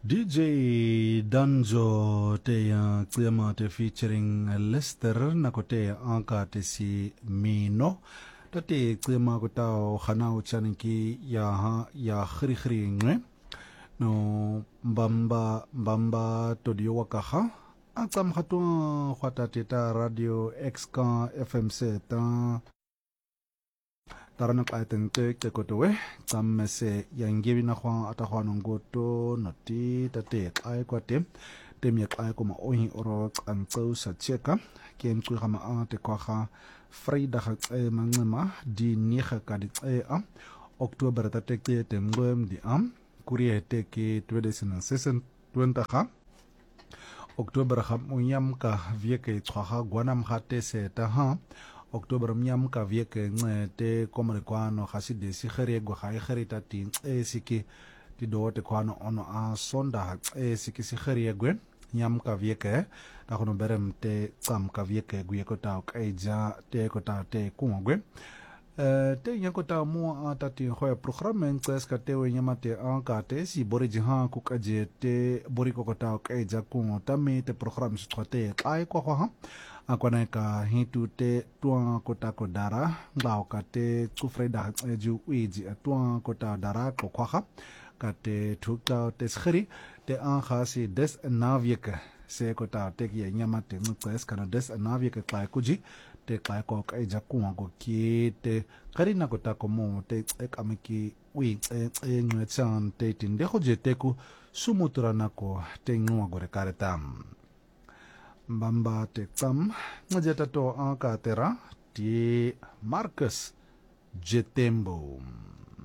DJ Danjo te ya tsema te featuring Lester na kote anka te si Mino tate tsema ko tao khanao chaniki ya khri ngwe no mbamba to dio wakaha atsam khatwa khwata ta radio XK FMC ta tarana qaiten te kotowe tsammese yangebi na khwa atakhwa ngoto noti tate ai kwate temya kai kuma ohi oro tsantso sa cheka ken tsu khama a te kwa Friday kha mangema di ni kha ka di a October tate te ngwem di kurie te ke 2020 kha October kha munyam ka vieke tswa gwanam khate se ta ha October mnyam ka vieke te komre kwano khaside si khere go kha khere ta tin siki ti do te kwano ono a sonda siki si khere gwen nyam ka vieke ta kono berem te tsam ka vieke gu ko ta kaija te ko ta te kumogwe te nyako ta mo ta ti khoya programme ntes ka te we nyamate an ka te si bori jiha ku ka je te bori ko ta kaija ku ta me te programme se trote ai ko ha akwana ka hitu te tua kota ko dara ngao ka te kufreda ju uiji tua kota dara ko kwa ka te tukta te schri te an khasi des navieke se kota te ki nyama te nutes kana des navieke ka kuji te ka ko ka ja ku ngo ki te karina kota ko mo te ekamiki ui ngwe chan te tinde khoje te ku sumutura nako te ngwa gore karetam Mbamba te tsam ngajeta to an ka tera ti Marcus Jetembo.